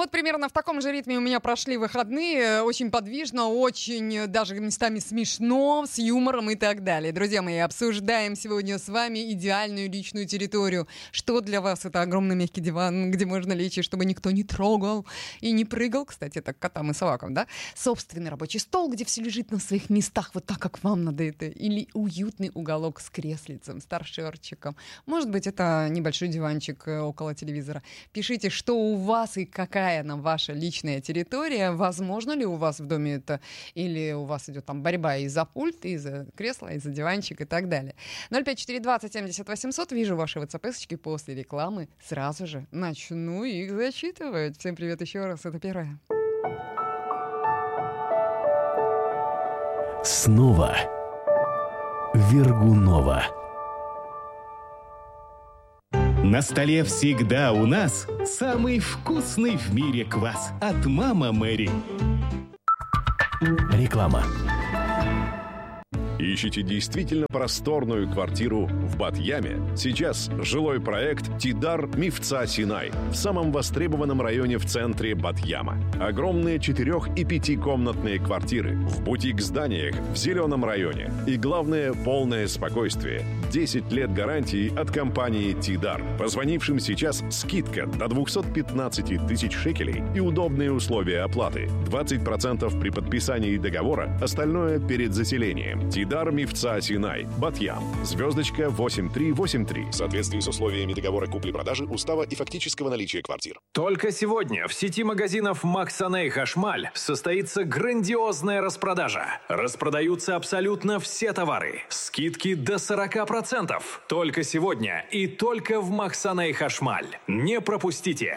Вот примерно в таком же ритме у меня прошли выходные. Очень подвижно, очень даже местами смешно, с юмором и так далее. Друзья мои, обсуждаем сегодня с вами идеальную личную территорию. Что для вас это огромный мягкий диван, где можно лечь, и чтобы никто не трогал и не прыгал. Кстати, это к котам и собакам, да? Собственный рабочий стол, где все лежит на своих местах, вот так, как вам надо это. Или уютный уголок с креслицем, с торшерчиком. Может быть, это небольшой диванчик около телевизора. Пишите, что у вас и какая она ваша личная территория. Возможно ли у вас в доме это? Или у вас идет там борьба и за пульт, и за кресло, и за диванчик и так далее. 05420 70 800. Вижу ваши WhatsApp-эсочки после рекламы. Сразу же начну их зачитывать. Всем привет еще раз. Это первое. Снова Вергунова. На столе всегда у нас самый вкусный в мире квас от «Мама Мэри». Реклама. Ищите действительно просторную квартиру в Бат-Яме? Сейчас жилой проект «Тидар Мифца Синай» в самом востребованном районе в центре Бат-Яма. Огромные 4- и 5-комнатные квартиры в бутик-зданиях в зеленом районе. И главное, полное спокойствие. 10 лет гарантии от компании «Тидар». Позвонившим сейчас скидка до 215 тысяч шекелей и удобные условия оплаты. 20% при подписании договора, остальное перед заселением. «Тидар Мифца Синай», Бат-Ям, звездочка 8383. В соответствии с условиями договора купли-продажи, устава и фактического наличия квартир. Только сегодня в сети магазинов «Максаней Хашмаль» состоится грандиозная распродажа. Распродаются абсолютно все товары. Скидки до 40%. Только сегодня и только в «Максаней Хашмаль». Не пропустите!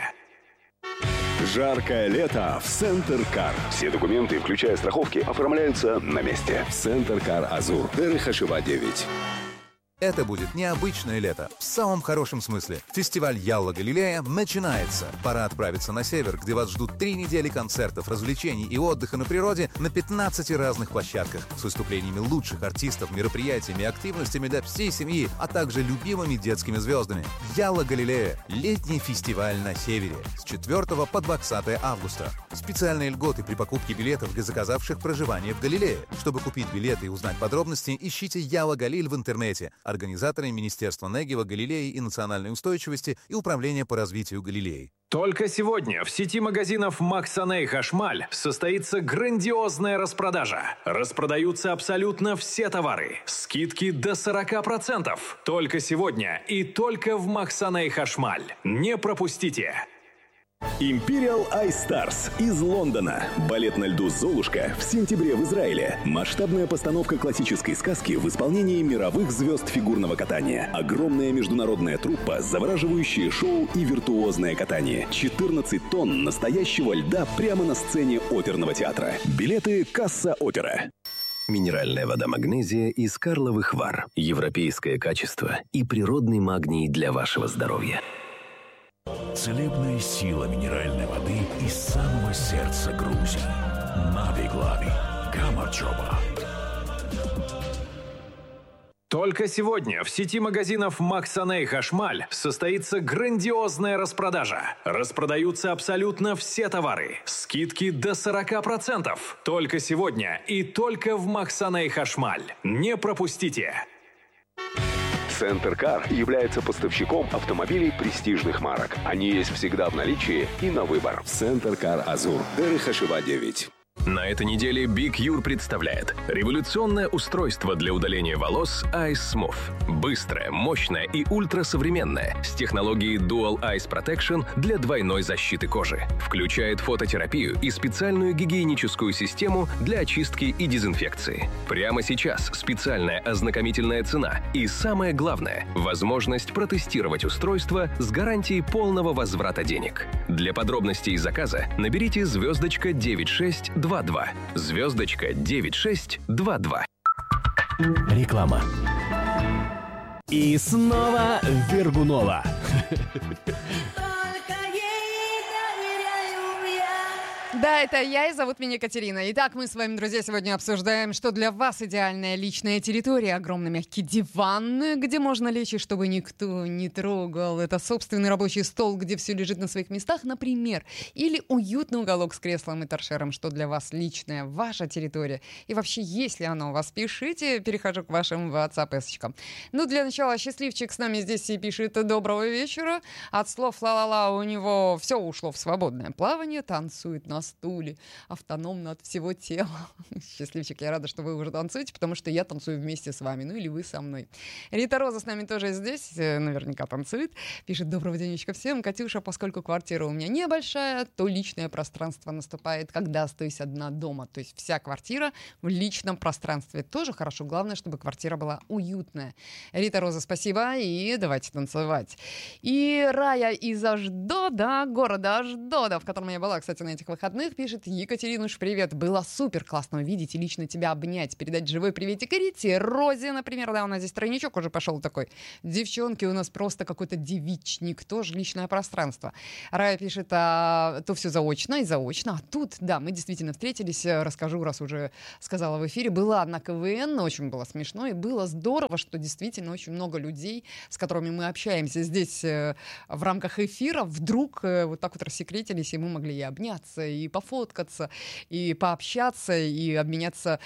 Жаркое лето в Центр Кар. Все документы, включая страховки, оформляются на месте. Центр Кар Азур. Дерехашева 9. Это будет необычное лето, в самом хорошем смысле. Фестиваль Ялла Галилея начинается. Пора отправиться на север, где вас ждут 3 недели концертов, развлечений и отдыха на природе на 15 разных площадках с выступлениями лучших артистов, мероприятиями и активностями для всей семьи, а также любимыми детскими звездами. Ялла Галилея – летний фестиваль на севере с 4 по 20 августа. Специальные льготы при покупке билетов для заказавших проживание в Галилее. Чтобы купить билеты и узнать подробности, ищите Ялла Галиль в интернете. Организаторы Министерства Негева, Галилеи и национальной устойчивости и Управления по развитию Галилеи. Только сегодня в сети магазинов «Максаней Хашмаль» состоится грандиозная распродажа. Распродаются абсолютно все товары. Скидки до 40%. Только сегодня и только в «Максаней Хашмаль». Не пропустите! Imperial Ice Stars из Лондона. Балет на льду «Золушка» в сентябре в Израиле. Масштабная постановка классической сказки в исполнении мировых звезд фигурного катания. Огромная международная труппа, завораживающее шоу и виртуозное катание. 14 тонн настоящего льда прямо на сцене оперного театра. Билеты «Касса Опера». Минеральная вода «Магнезия» из Карловых Вар. Европейское качество и природный магний для вашего здоровья. Целебная сила минеральной воды из самого сердца Грузии. Нави-Глави. Гамарчоба. Только сегодня в сети магазинов «Максаней Хашмаль» состоится грандиозная распродажа. Распродаются абсолютно все товары. Скидки до 40%. Только сегодня и только в «Максаней Хашмаль». Не пропустите! Центр Кар является поставщиком автомобилей престижных марок. Они есть всегда в наличии и на выбор. Центр Кар Азур. Дерехашева 9. На этой неделе Big Your представляет революционное устройство для удаления волос Ice Smooth. Быстрое, мощное и ультрасовременное с технологией Dual Ice Protection для двойной защиты кожи. Включает фототерапию и специальную гигиеническую систему для очистки и дезинфекции. Прямо сейчас специальная ознакомительная цена и, самое главное, возможность протестировать устройство с гарантией полного возврата денег. Для подробностей и заказа наберите звездочка 9622. Звездочка 9622. Реклама. И снова Вергунова. Да, это я, и зовут меня Катерина. Итак, мы с вами, друзья, сегодня обсуждаем, что для вас идеальная личная территория. Огромный мягкий диван, где можно лечь, и чтобы никто не трогал. Это собственный рабочий стол, где все лежит на своих местах, например. Или уютный уголок с креслом и торшером, что для вас личная ваша территория. И вообще, если она у вас, пишите, перехожу к вашим WhatsApp-эсочкам. Ну, для начала, счастливчик с нами здесь и пишет «Доброго вечера». От слов «ла-ла-ла» у него все ушло в свободное плавание, танцует на стуле, автономно от всего тела. Счастливчик, я рада, что вы уже танцуете, потому что я танцую вместе с вами, ну или вы со мной. Рита Роза с нами тоже здесь, наверняка танцует. Пишет «Доброго денечка всем. Катюша, поскольку квартира у меня небольшая, то личное пространство наступает, когда остаюсь одна дома». То есть вся квартира в личном пространстве. Тоже хорошо. Главное, чтобы квартира была уютная. Рита Роза, спасибо. И давайте танцевать. И Рая из Аждода, города Аждода, в котором я была, кстати, на этих выходных, пишет: Екатеринуш, привет, было супер классно увидеть и лично тебя обнять, передать живой приветик Рите, Розе, например, да, у нас здесь тройничок уже пошел такой. Девчонки, у нас просто какой-то девичник, тоже личное пространство. Рая пишет, то все заочно и заочно, а тут, да, мы действительно встретились, расскажу, раз уже сказала в эфире, была на КВН, очень было смешно и было здорово, что действительно очень много людей, с которыми мы общаемся здесь в рамках эфира, вдруг вот так вот рассекретились, и мы могли и обняться, и пофоткаться, и пообщаться, и обменяться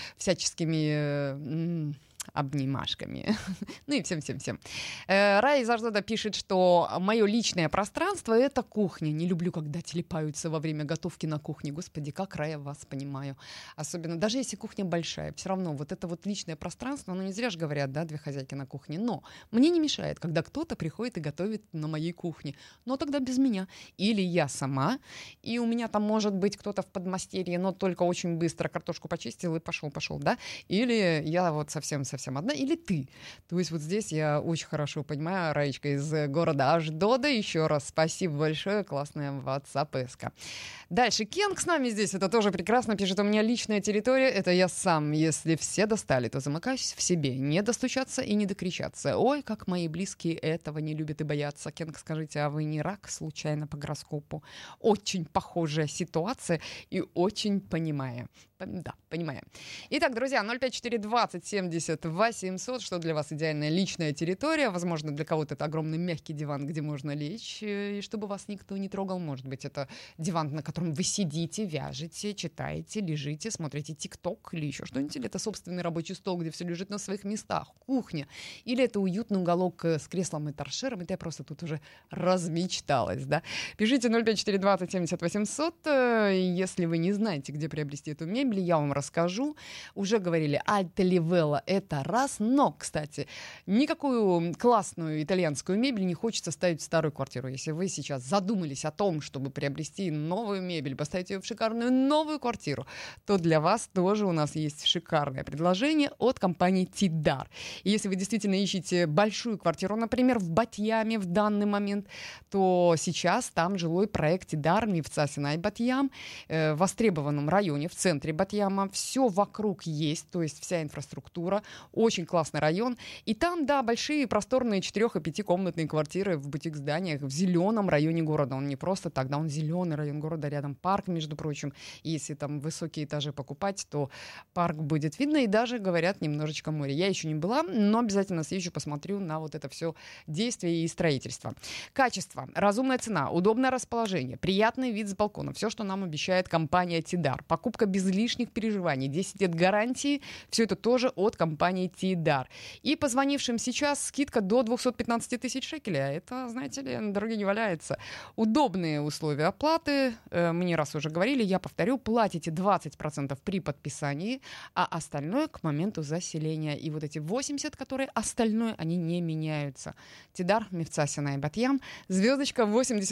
всяческими обнимашками. Ну и всем-всем-всем. Рая из Аждода пишет, что мое личное пространство — это кухня. Не люблю, когда телепаются во время готовки на кухне. Господи, как, Рая, вас понимаю. Особенно, даже если кухня большая, все равно вот это вот личное пространство, ну не зря же говорят, да, две хозяйки на кухне. Но мне не мешает, когда кто-то приходит и готовит на моей кухне. Но тогда без меня. Или я сама, и у меня там может быть кто-то в подмастерье, но только очень быстро картошку почистил и пошел, да. Или я вот совсем одна, или ты. То есть вот здесь я очень хорошо понимаю, Раечка из города Аждода. Еще раз спасибо большое, классная WhatsApp-эска. Дальше Кенг с нами здесь, это тоже прекрасно, пишет: у меня личная территория, это я сам. Если все достали, то замыкаюсь в себе. Не достучаться и не докричаться. Ой, как мои близкие этого не любят и боятся. Кенг, скажите, а вы не рак случайно по гороскопу? Очень похожая ситуация и очень понимаю. Да, понимаю. Итак, друзья, 05420 70 800, что для вас идеальная личная территория. Возможно, для кого-то это огромный мягкий диван, где можно лечь, и чтобы вас никто не трогал. Может быть, это диван, на котором вы сидите, вяжете, читаете, лежите, смотрите ТикТок или еще что-нибудь. Или это собственный рабочий стол, где все лежит на своих местах, кухня. Или это уютный уголок с креслом и торшером. Это я просто тут уже размечталась, да. Пишите 05420 70 800, если вы не знаете, где приобрести эту мебель. Я вам расскажу. Уже говорили, Альта Ливелла — это раз, но, кстати, никакую классную итальянскую мебель не хочется ставить в старую квартиру. Если вы сейчас задумались о том, чтобы приобрести новую мебель, поставить ее в шикарную новую квартиру, то для вас тоже у нас есть шикарное предложение от компании Тидар. И если вы действительно ищете большую квартиру, например, в Батьяме в данный момент, то сейчас там жилой проект Тидар Мифца Синай Батьям в востребованном районе, в центре Батьяма. Все вокруг есть, то есть вся инфраструктура. Очень классный район. И там, да, большие просторные 4- и 5-комнатные квартиры в бутик-зданиях в зеленом районе города. Он не просто так, да, он зеленый район города, рядом парк, между прочим. И если там высокие этажи покупать, то парк будет видно. И даже, говорят, немножечко море. Я еще не была, но обязательно съезжу, посмотрю на вот это все действие и строительство. Качество, разумная цена, удобное расположение, приятный вид с балкона. Все, что нам обещает компания Тидар. Покупка без лишних переживаний, 10 лет гарантии. Все это тоже от компании Тидар. И позвонившим сейчас скидка до 215 тысяч шекелей. Это, знаете ли, на дороге не валяется. Удобные условия оплаты. Мы не раз уже говорили, я повторю, платите 20% при подписании, а остальное к моменту заселения. И вот эти 80, которые остальное, они не меняются. Тидар Мифца Синай Батьям, звездочка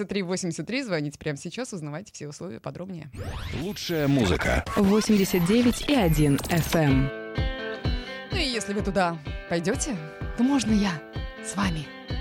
8383. Звоните прямо сейчас, узнавайте все условия подробнее. Лучшая музыка. 89,1 FM. Ну и если вы туда пойдете, то можно я с вами